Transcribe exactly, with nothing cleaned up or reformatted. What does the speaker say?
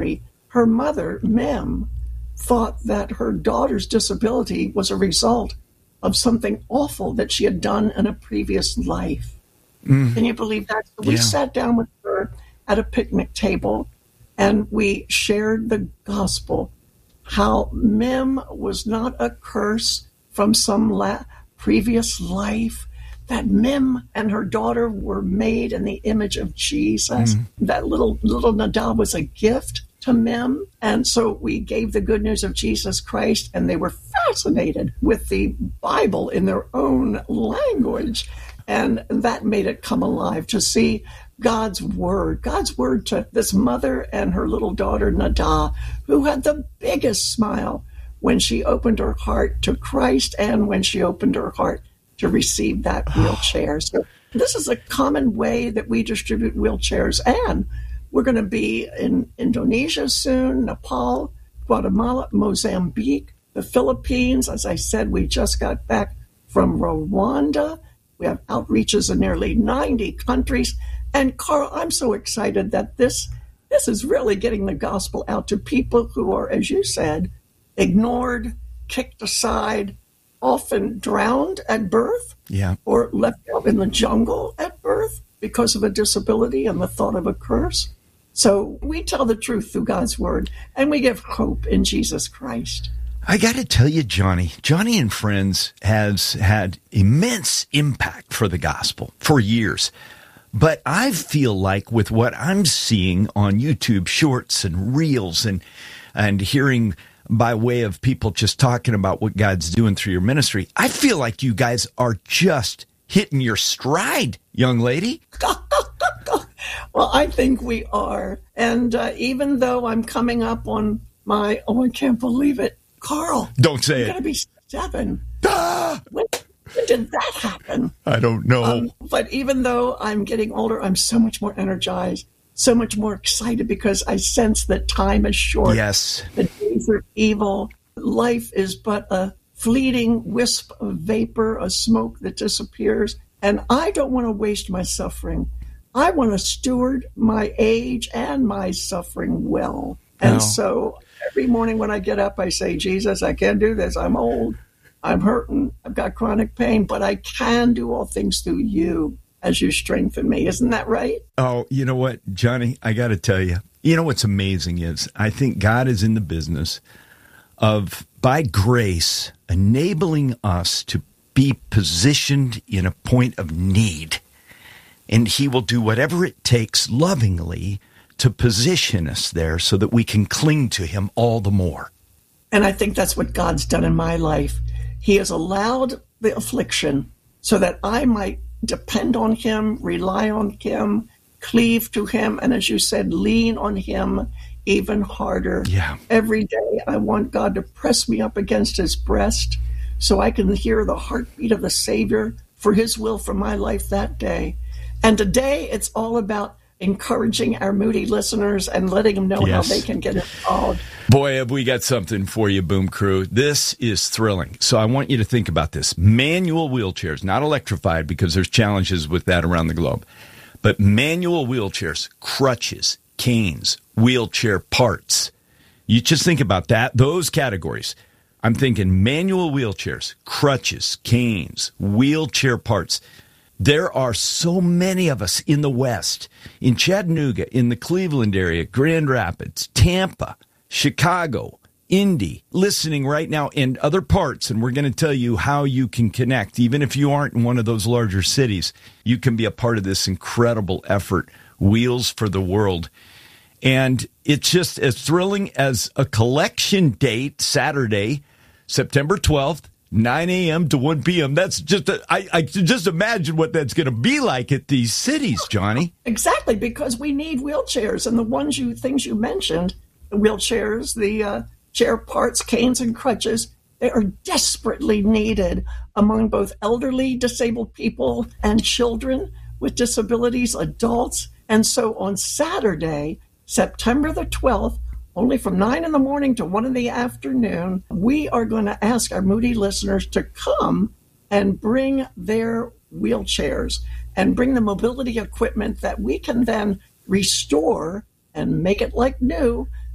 story. Her mother, Mem, thought that her daughter's disability was a result of something awful that she had done in a previous life. Mm. Can you believe that? So we Yeah. sat down with her at a picnic table and we shared the gospel, how Mem was not a curse from some la- previous life, that Mem and her daughter were made in the image of Jesus. Mm. That little little Nada was a gift to Mem. And so we gave the good news of Jesus Christ, and they were fascinated with the Bible in their own language. And that made it come alive to see God's word, God's word to this mother and her little daughter, Nada, who had the biggest smile when she opened her heart to Christ and when she opened her heart to receive that wheelchair. So this is a common way that we distribute wheelchairs. And we're going to be in Indonesia soon, Nepal, Guatemala, Mozambique, the Philippines. As I said, we just got back from Rwanda. We have outreaches in nearly ninety countries. And Carl, I'm so excited that this this is really getting the gospel out to people who are, as you said, ignored, kicked aside, often drowned at birth, yeah, or left out in the jungle at birth because of a disability and the thought of a curse. So we tell the truth through God's word, and we give hope in Jesus Christ. I got to tell you, Johnny, Johnny and Friends has had immense impact for the gospel for years. But I feel like with what I'm seeing on YouTube shorts and reels and and hearing by way of people just talking about what God's doing through your ministry, I feel like you guys are just hitting your stride, young lady. Well, I think we are. And uh, even though I'm coming up on my, oh, I can't believe it, Carl. Don't say I'm it. going to be seven. Ah! When, when did that happen? I don't know. Um, but even though I'm getting older, I'm so much more energized, so much more excited because I sense that time is short. Yes. The days are evil. Life is but a fleeting wisp of vapor, a smoke that disappears. And I don't want to waste my suffering. I want to steward my age and my suffering well. And no. so every morning when I get up, I say, Jesus, I can't do this. I'm old. I'm hurting. I've got chronic pain, but I can do all things through you as you strengthen me. Isn't that right? Oh, you know what, Johnny, I got to tell you, you know what's amazing is I think God is in the business of, by grace, enabling us to be positioned in a point of need. And he will do whatever it takes lovingly to position us there so that we can cling to him all the more. And I think that's what God's done in my life. He has allowed the affliction so that I might depend on him, rely on him, cleave to him, and as you said, lean on him even harder. Yeah. Every day I want God to press me up against his breast so I can hear the heartbeat of the Savior for his will for my life that day. And today it's all about encouraging our Moody listeners and letting them know yes. how they can get involved. Boy, have we got something for you, Boom Crew. This is thrilling. So I want you to think about this. Manual wheelchairs, not electrified because there's challenges with that around the globe, but manual wheelchairs, crutches, canes, wheelchair parts. You just think about that, those categories. I'm thinking manual wheelchairs, crutches, canes, wheelchair parts. There are so many of us in the West, in Chattanooga, in the Cleveland area, Grand Rapids, Tampa, Chicago, Indy, listening right now, and other parts, and we're going to tell you how you can connect. Even if you aren't in one of those larger cities, you can be a part of this incredible effort, Wheels for the World. And it's just as thrilling as a collection date, Saturday, September twelfth, nine a.m. to one p.m. That's just, a, I, I just imagine what that's going to be like at these cities, Johnny. Exactly, because we need wheelchairs, and the ones you things you mentioned, the wheelchairs, the uh, chair parts, canes, and crutches, they are desperately needed among both elderly disabled people and children with disabilities, adults. And so on Saturday, September the twelfth, only from nine in the morning to one in the afternoon, we are going to ask our Moody listeners to come and bring their wheelchairs and bring the mobility equipment that we can then restore and make it like new